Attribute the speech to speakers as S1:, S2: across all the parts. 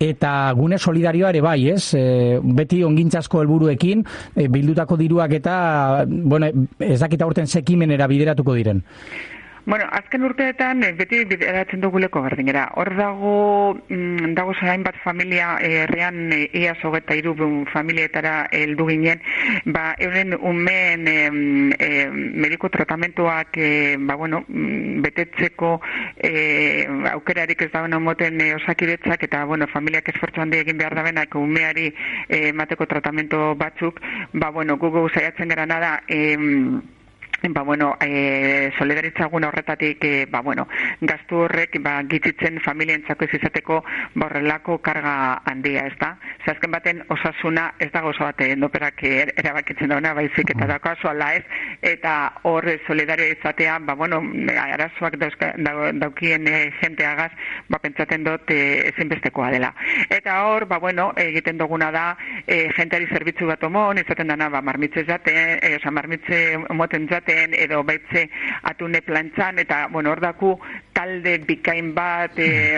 S1: eta gune solidarioa ere bai, ez? Beti ongintzasko helburuekin bildutako diruak eta, bueno, ez dakita urten sekimenera bideratuko diren.
S2: Bueno, azken urteetan beti bideratzen duguleko berdinera. Hor dago hainbat familia herrian ia 23 familietara heldu ginen, euren umeen mediko tratamentuak betetzeko aukerarik ez dagoen moten Osakidetzak eta familiak esfortzu handi egin behar dabenak umeari emateko tratamentu batzuk, gugu saiatzen gara nada solidaritza gune horretatik gastu horrek gitzitzen familientzako ez izateko horrelako karga handia, ez da? Azken baten osasuna ez da gozo bat endoperak erabakitzen dauna, baizik eta dako azuala ez, eta hor solidario izatea, arazoak daukien jenteagaz, pentsaten dut ezinbestekoa dela. Eta hor, egiten duguna da, jenteari zerbitzu bat omon, izaten dana, marmitze jaten, marmitze moten jaten, edo baitze atune plantzan, eta hor daku talde bikain bat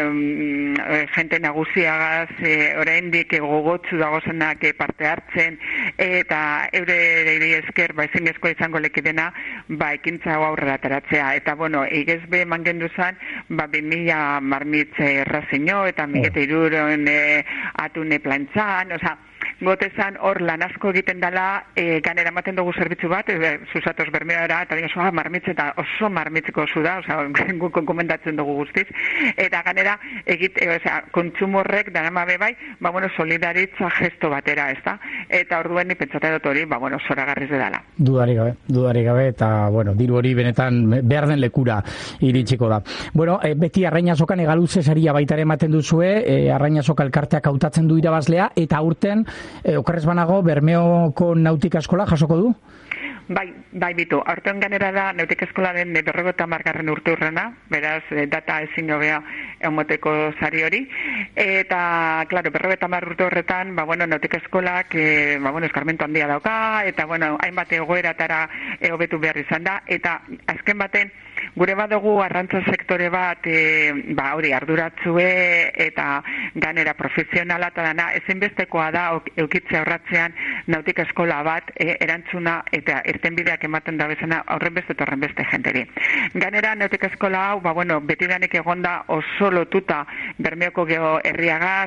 S2: jente nagusiagaz oraindik gogotsu dagozenak parte hartzen, eta eure esker ezinezkoa izango lekidena ekintza hau aurrera ateratzea, eta egezbe mangendu zen 2000 marmitze razino eta 1300 atune plantzan, gotezan hor lan asko egiten dela, ganera ematen dugu zerbitzu bat, Susatoz Bermeora, eta marmitze eta oso marmitzeko zu da, guk komendatzen dugu guztiz, eta ganera kontsumo horrek darama bebai, solidaritza gesto batera, ez da? Eta orduen ni pentsate dut hori, zoragarriz dela.
S1: Dudarik gabe, eta, diru hori benetan behar den lekura iritsiko da. Beti Arrainazokan egaluze saria baitare ematen duzue, Arrainazoka elkarteak hautatzen du irabazlea, eta urten okerrez banago, Bermeoko nautika eskola jasoko du?
S2: Bai, bitu. Aurten ganera da nautika eskolaren 50. urte urrena, beraz, data ezin gobea emoteko sari hori. Eta, klaro, 50 urte horretan, nautika eskolak, eskarmentu handia dauka, eta, hainbat egoeratara hobetu behar izan da, eta azken baten, gure badugu arrantza sektore bat, hori arduratzue, eta ganera profesionala, eta dana, ezinbestekoa da, eukitzea horratzean, nautika eskola bat, erantzuna, eta irtenbideak ematen da bezana horrenbeste eta horrenbeste jenteri. Ganera, nautika eskola hau, betidanik egonda oso lotuta Bermeoko geho herriagaz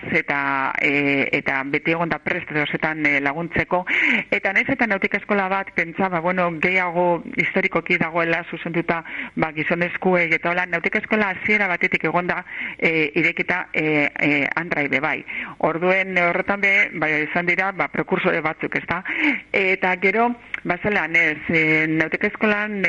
S2: eta beti egonda prest dozetan laguntzeko. Eta naiz eta nautika eskola bat pentsa, gehiago historikoki dagoela zuzentuta gizonezkuek eta hola, nautika eskola hasiera batetik egonda irekita andraibe bai. Orduen horretan izan dira prekursore batzuk, ezta? Eta gero, bazelan ez, nautika eskolan,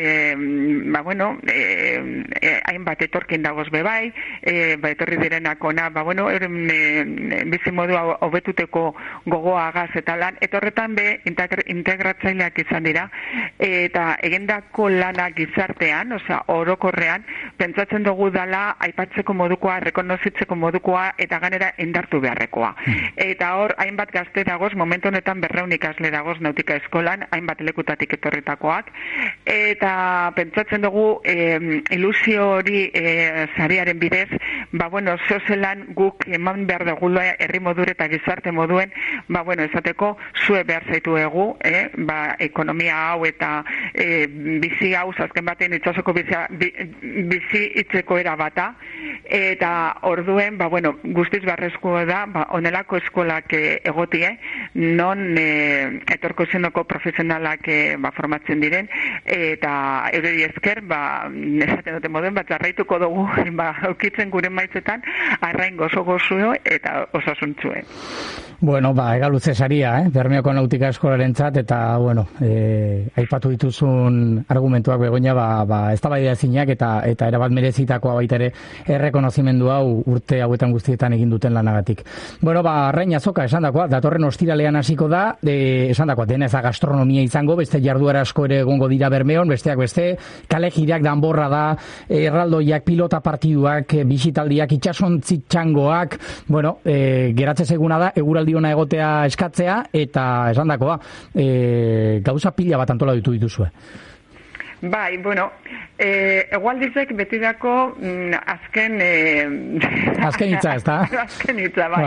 S2: hainbat etorkin dagoz bebai, etorri direnak ona, bizi modu hobetuteko gogoa agaz eta lan, etorretan integratzaileak izan dira, eta egendako lanak gizartean, orokorrean, pentsatzen dugu dala aipatzeko modukoa, rekonozitzeko modukoa, eta ganera indartu beharrekoa. Eta hor, hainbat gazte dagoz, momentu honetan 200 ikasle dagoz nautika eskolan, hainbat lekutatik etorritakoak, eta pentsatzen dugu ilusio hori sariaren bidez, zozelan guk eman behar dugula herri modure eta gizarte moduen, esateko zue behar zaitu egu, ekonomia hau eta bizi hau, azken baten itxasoko bizi itzeko era bata, eta orduen, guztiz barrezko da, onelako eskolak egotie, non etorko zenoko profesionalak formatzen diren, eta eureri esker, esaten duten moduen, jarraituko dugu, aukitzen gure maitzetan, arrain gozo-gozuo eta osasuntzue.
S1: Egaluze saria, Bermeoko nautika eskolarentzat, eta, aipatu dituzun argumentuak Begoña, eztabaida ezinak eta erabat merezitakoa baita ere errekonozimendu hau urte hauetan guztietan egin duten lanagatik. Arrainazoka esandakoa, datorren ostiralean hasiko da, esandakoa, dena ez da gastronomia izango, beste jarduera asko ere egongo dira Bermeon, besteak beste, kale jirak danborra da, erraldoiak, pilota partiduak, bisitaldiak, itxasontzi txangoak, geratze seguna da, eguraldi ona egotea eskatzea, eta esandakoa, gauza pila bat antola dituzue.
S2: Egualdizek betidako azken
S1: hitza, ez da?
S2: Azken hitza,